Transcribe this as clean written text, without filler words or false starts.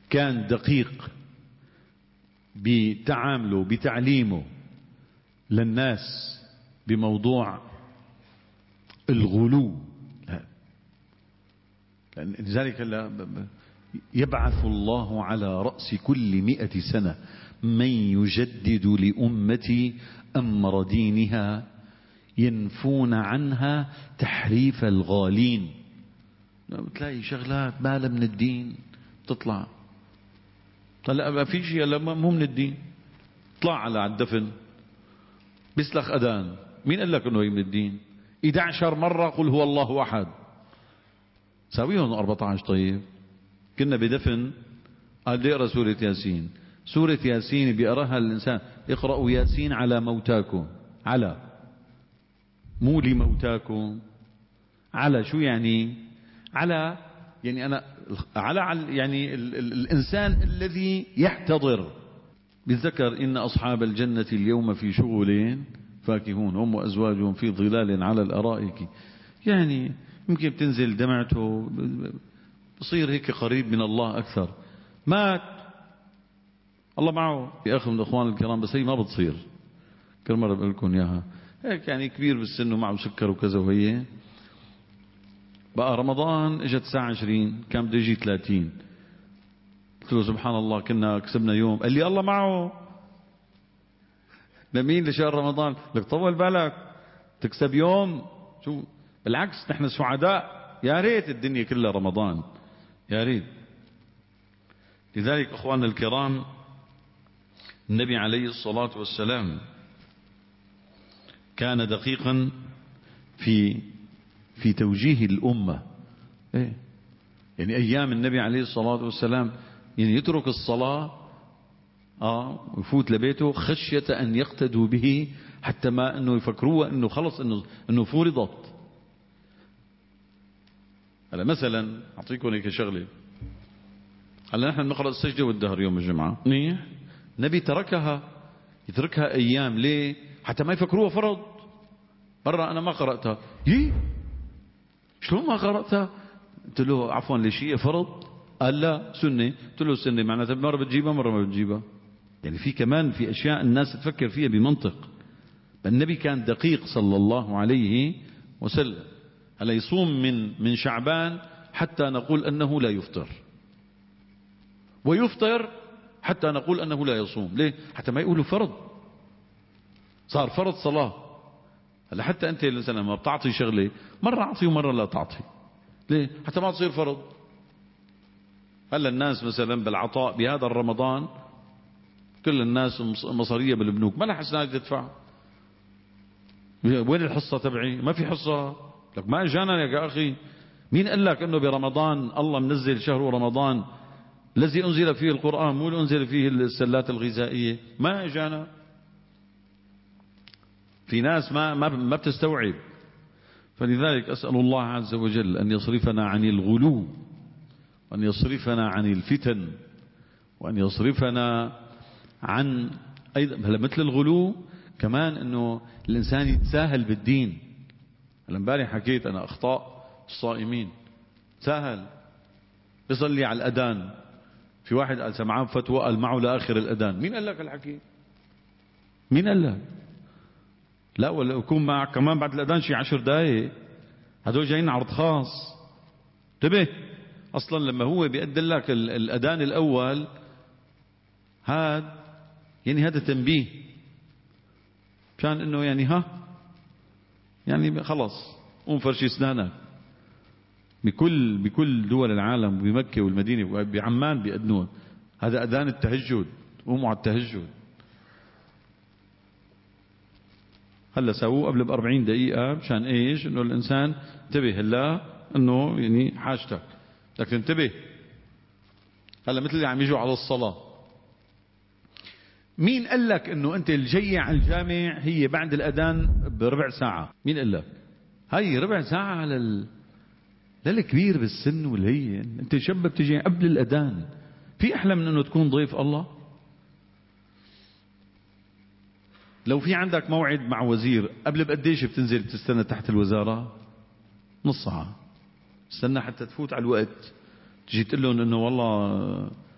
كان دقيق بتعامله بتعليمه للناس بموضوع الغلو. لذلك يبعث الله على رأس كل 100 سنة من يجدد لأمتي أمر دينها ينفون عنها تحريف الغالين. بتلاقي شغلات بالها من الدين تطلع طلع ما في شيء مو من الدين. طلع على الدفن بيسلخ أذان، مين قال لك انه هي من الدين؟ 11 مرة قل هو الله أحد، ساويهم 14. طيب كنا بدفن قال لي اقرا سورة ياسين. سورة ياسين بيقراها الإنسان، اقرأوا ياسين على موتاكم، على مو لموتاكم، على شو يعني؟ على يعني أنا على يعني الإنسان الذي يحتضر. بيتذكر إن أصحاب الجنة اليوم في شغل فاكهون هم وأزواجهم في ظلال على الأرائك. يعني يمكن بتنزل دمعته، بصير هيك قريب من الله أكثر. مات الله معه يا أخي من الأخوان الكرام، بس هي ما بتصير. كل مرة بقول لكم إياها هيك، يعني كبير بالسن ومعه سكر وكذا، وهي بقى رمضان اجت الساعة 20 كان بده يجي 30. قلت له سبحان الله كنا كسبنا يوم. قال لي الله معه. لمين لشهر رمضان؟ لك طول بالك تكسب يوم. شو بالعكس نحن سعداء، يا ريت الدنيا كلها رمضان، يا ريت. لذلك اخواننا الكرام النبي عليه الصلاة والسلام كان دقيقا في توجيه الأمة. يعني أيام النبي عليه الصلاة والسلام يعني يترك الصلاة ويفوت لبيته خشية أن يقتدوا به، حتى ما أنه يفكروه أنه خلص أنه فرضت. هلا مثلا أعطيكم هيك شغلة. هلا نحن نقرأ السجدة والدهر يوم الجمعة، منيح. النبي يتركها أيام. ليه؟ حتى ما يفكروها فرض. مرة أنا ما قرأتها. شلون ما قرأتها؟ قلت له عفوا ليش هي فرض؟ قال لا سنة. قلت له سنة معناتها مرة بتجيبها مرة ما بتجيبها. يعني في كمان في أشياء الناس تفكر فيها بمنطق. النبي كان دقيق صلى الله عليه وسلم. هلا يصوم من شعبان حتى نقول أنه لا يفطر، ويفطر حتى نقول أنه لا يصوم. ليه؟ حتى ما يقولوا فرض، صار فرض صلاة. هلا حتى أنت مثلا ما بتعطي شغلة مرة أعطي ومرة لا تعطي. ليه؟ حتى ما تصير فرض. هلا الناس مثلا بالعطاء بهذا الرمضان كل الناس مصارية بالبنوك، ما لها حسنات تدفع. وين الحصة تبعي؟ ما في حصة. لك ما اجانا يا أخي. مين قال لك انه برمضان الله منزل شهر رمضان الذي انزل فيه القرآن، مو اللي انزل فيه السلات الغذائية؟ ما اجانا. في ناس ما بتستوعب. فلذلك أسأل الله عز وجل أن يصرفنا عن الغلو، وأن يصرفنا عن الفتن، وأن يصرفنا عن أيضا مثل الغلو كمان أنه الإنسان يتساهل بالدين. امبارح حكيت أنا أخطاء الصائمين. تساهل يصلي على الأذان. في واحد قال سمعان فتوى قال معه لآخر الأذان. مين قال لك الحكي؟ مين قال لك؟ لا، ولا يكون معك كمان بعد الأذان شي 10 دقائق. هذول جايين عرض خاص. انتبه. أصلا لما هو بيقدم لك الأذان الأول هذا تنبيه كان انه يعني يعني خلاص قوم فرشي اسنانك. بكل دول العالم، بمكة والمدينة بعمان بيأذنون. هذا أذان التهجد، قوموا على التهجد. هلا سووه قبل ب40 دقيقة مشان ايش؟ انه الانسان انتبه هلا انه يعني حاجتك بدك تنتبه. هلا مثل اللي عم يجوا على الصلاة. مين قال لك انه انت الجية على الجامع هي بعد الاذان بربع ساعة؟ مين قال لك؟ هاي ربع ساعة للكبير بالسن والهين. انت شاب بتجي قبل الاذان. في احلى من انه تكون ضيف الله؟ لو في عندك موعد مع وزير قبل بقديش بتنزل بتستنى تحت الوزارة؟ نص ساعة. استنى حتى تفوت على الوقت تجي تقول لهم انه والله